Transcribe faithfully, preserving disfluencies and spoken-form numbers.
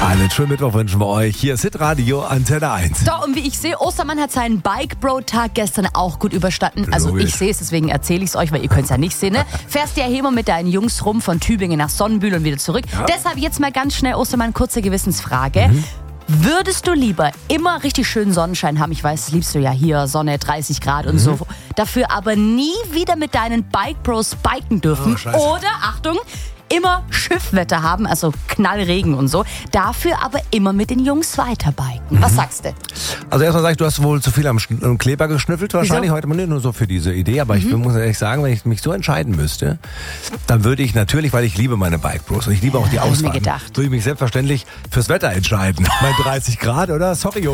Einen schönen Mittwoch wünschen wir euch. Hier ist Hitradio Antenne eins. So, und wie ich sehe, Ostermann hat seinen Bike-Bro-Tag gestern auch gut überstanden. Also Logisch. ich sehe es, deswegen erzähle ich es euch, weil ihr könnt es ja nicht sehen. Ne? Fährst ja immer mit deinen Jungs rum von Tübingen nach Sonnenbühl und wieder zurück. Ja. Deshalb jetzt mal ganz schnell, Ostermann, kurze Gewissensfrage. Mhm. Würdest du lieber immer richtig schönen Sonnenschein haben? Ich weiß, das liebst du ja hier, Sonne, dreißig Grad und mhm. so. Dafür aber nie wieder mit deinen Bike-Bros biken dürfen. Oh, oder, Achtung, immer Schiffwetter haben, also Knallregen und so. Dafür aber immer mit den Jungs weiterbiken. Mhm. Was sagst du? Also erstmal sag ich, du hast wohl zu viel am Schn- am Kleber geschnüffelt wahrscheinlich Wieso? heute mal, nicht nur so für diese Idee, aber Mhm. ich muss ehrlich sagen, wenn ich mich so entscheiden müsste, dann würde ich natürlich, weil ich liebe meine Bike Bros und ich liebe auch die hab ich mir Ausfahrten, gedacht. würde ich mich selbstverständlich fürs Wetter entscheiden. Mein dreißig Grad, oder? Sorry, Jungs.